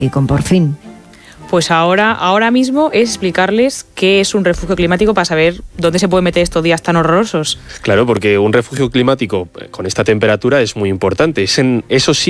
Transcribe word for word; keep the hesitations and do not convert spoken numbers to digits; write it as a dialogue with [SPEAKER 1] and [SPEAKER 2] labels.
[SPEAKER 1] y con Por Fin?
[SPEAKER 2] Pues ahora, ahora mismo es explicarles qué es un refugio climático para saber dónde se puede meter estos días tan horrorosos.
[SPEAKER 3] Claro, porque un refugio climático con esta temperatura es muy importante. Es en esos